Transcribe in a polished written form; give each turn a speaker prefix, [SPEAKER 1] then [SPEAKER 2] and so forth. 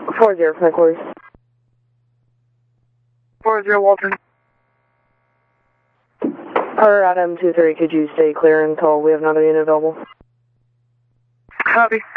[SPEAKER 1] 40 from headquarters.
[SPEAKER 2] 40 Walton.
[SPEAKER 1] Or Adam 23, could you stay clear until we have another unit available?
[SPEAKER 2] Copy.